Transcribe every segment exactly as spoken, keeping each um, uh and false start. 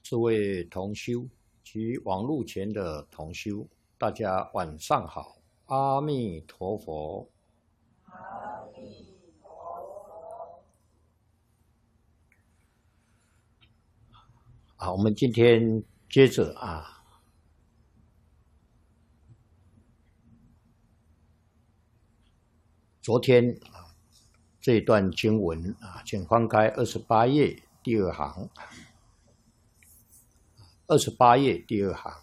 诸位同修及网络前的同修，大家晚上好，阿弥陀佛。 阿弥陀佛。 啊，我们今天接着啊，昨天啊这一段经文啊，请翻开二十八页第二行。二十八页第二行，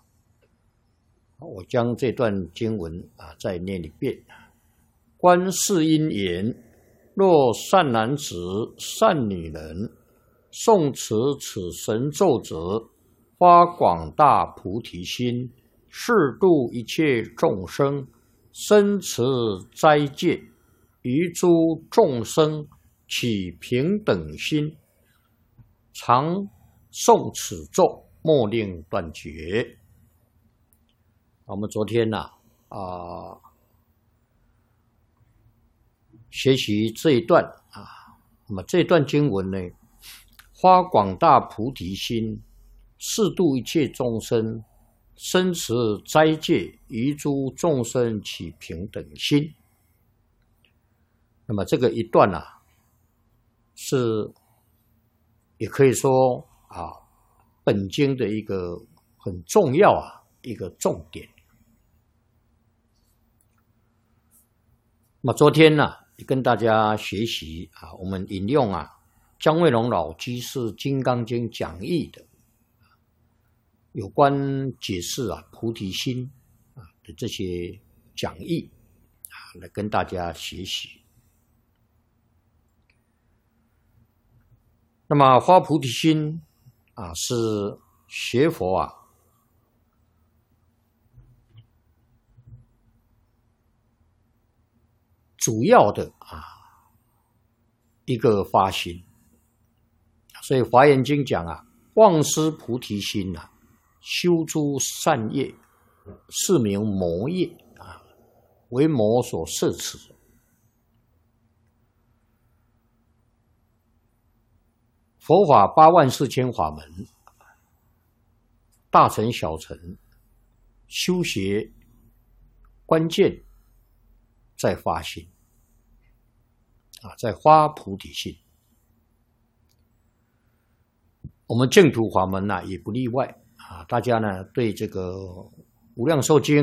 我将这段经文啊再念一遍。观世音言：若善男子、善女人，诵持此神咒者，发广大菩提心，誓度一切众生，深持斋戒，于诸众生起平等心，常诵此咒，莫令断绝。我们昨天呢、啊，啊，学习这一段啊，那么这段经文呢，发广大菩提心，誓度一切众生，深持斋戒，于诸众生起平等心。那么这个一段啊，是也可以说啊，本经的一个很重要啊一个重点。那么昨天呢、啊，跟大家学习啊，我们引用啊姜惠龙老居士《金刚经》讲义的有关解释啊菩提心啊的这些讲义啊，来跟大家学习。那么发菩提心啊，是学佛啊主要的啊一个发心。所以《华严经》讲啊，忘失菩提心啊，修诸善业，是名魔业啊，为魔所摄持。佛法八万四千法门，大乘小乘，修学关键在发心啊，在发菩提心。我们净土法门呢、啊、也不例外啊，大家呢对这个无量寿经